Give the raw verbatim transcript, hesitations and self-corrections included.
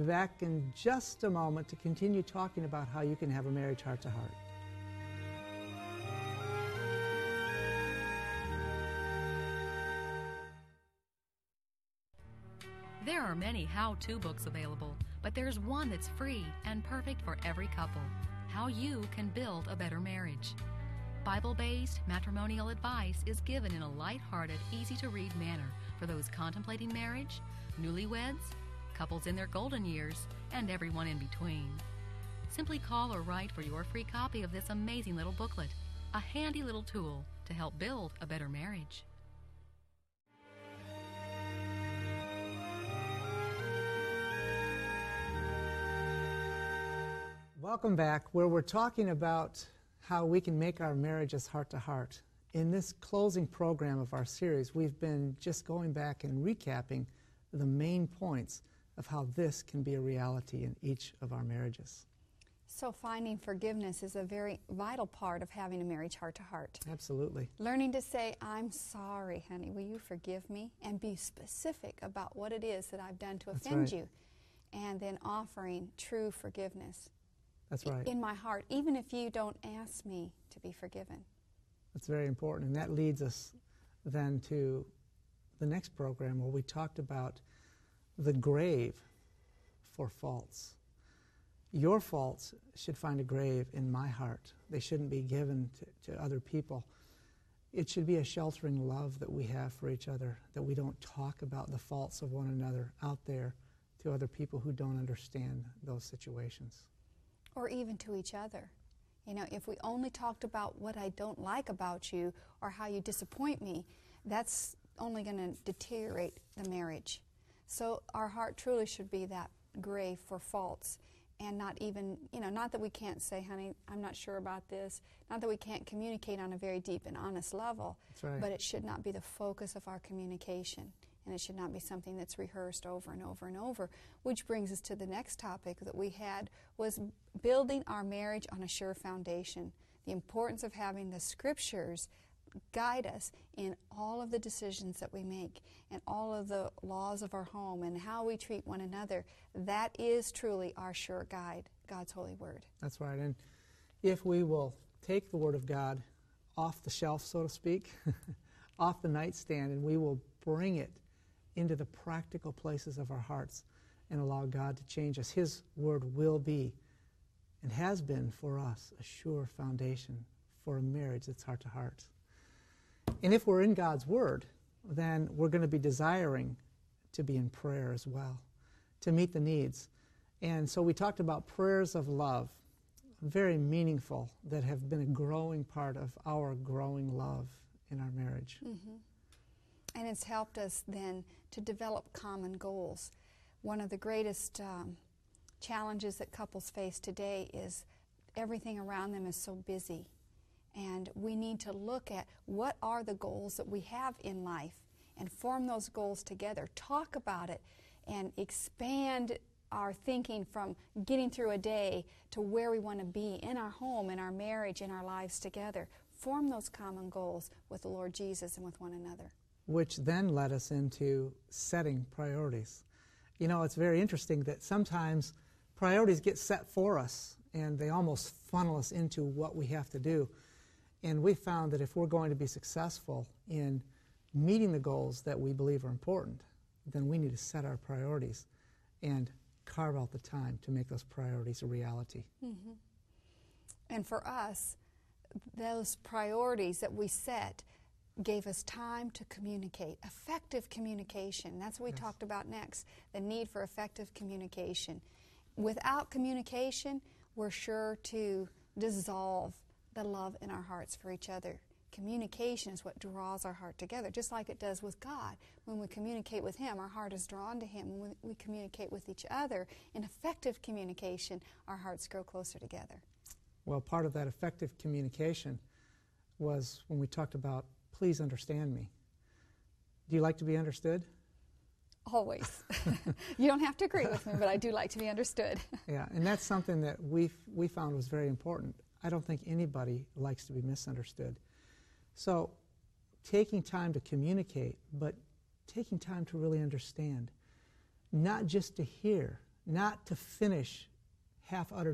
be back in just a moment to continue talking about how you can have a marriage heart to heart. There are many how-to books available, but there's one that's free and perfect for every couple. How you can build a better marriage. Bible-based matrimonial advice is given in a light-hearted, easy-to-read manner for those contemplating marriage, newlyweds, couples in their golden years, and everyone in between. Simply call or write for your free copy of this amazing little booklet, a handy little tool to help build a better marriage. Welcome back, where we're talking about how we can make our marriages heart to heart. In this closing program of our series, we've been just going back and recapping the main points of how this can be a reality in each of our marriages. So finding forgiveness is a very vital part of having a marriage heart to heart. Absolutely. Learning to say, I'm sorry, honey, will you forgive me? And be specific about what it is that I've done to That's offend right. you. And then offering true forgiveness. That's right. In my heart, even if you don't ask me to be forgiven. That's very important. And that leads us then to the next program where we talked about the grave for faults. Your faults should find a grave in my heart. They shouldn't be given to, to other people. It should be a sheltering love that we have for each other, that we don't talk about the faults of one another out there to other people who don't understand those situations. Or even to each other. You know, if we only talked about what I don't like about you or how you disappoint me, that's only going to deteriorate the marriage. So our heart truly should be that grave for faults, and not even, you know, not that we can't say, honey, I'm not sure about this, not that we can't communicate on a very deep and honest level, That's right. but it should not be the focus of our communication. And it should not be something that's rehearsed over and over and over, which brings us to the next topic that we had, was building our marriage on a sure foundation. The importance of having the Scriptures guide us in all of the decisions that we make and all of the laws of our home and how we treat one another. That is truly our sure guide, God's holy word. That's right. And if we will take the Word of God off the shelf, so to speak, off the nightstand, and we will bring it into the practical places of our hearts and allow God to change us, His Word will be and has been for us a sure foundation for a marriage that's heart to heart. And if we're in God's Word, then we're going to be desiring to be in prayer as well, to meet the needs. And so we talked about prayers of love, very meaningful, that have been a growing part of our growing love in our marriage. Mm-hmm. And it's helped us then to develop common goals. One of the greatest um, challenges that couples face today is everything around them is so busy. And we need to look at what are the goals that we have in life and form those goals together. Talk about it and expand our thinking from getting through a day to where we want to be in our home, in our marriage, in our lives together. Form those common goals with the Lord Jesus and with one another. Which then led us into setting priorities. You know, it's very interesting that sometimes priorities get set for us and they almost funnel us into what we have to do. And we found that if we're going to be successful in meeting the goals that we believe are important, then we need to set our priorities and carve out the time to make those priorities a reality. Mm-hmm. And for us, those priorities that we set gave us time to communicate, effective communication. That's what we yes. talked about next, the need for effective communication. Without communication, we're sure to dissolve the love in our hearts for each other. Communication is what draws our heart together, just like it does with God. When we communicate with Him, our heart is drawn to Him. When we communicate with each other, in effective communication, our hearts grow closer together. Well, part of that effective communication was when we talked about, please understand me. Do you like to be understood? Always. You don't have to agree with me, but I do like to be understood. Yeah, and that's something that we we found was very important. I don't think anybody likes to be misunderstood. So taking time to communicate, but taking time to really understand, not just to hear, not to finish half-uttered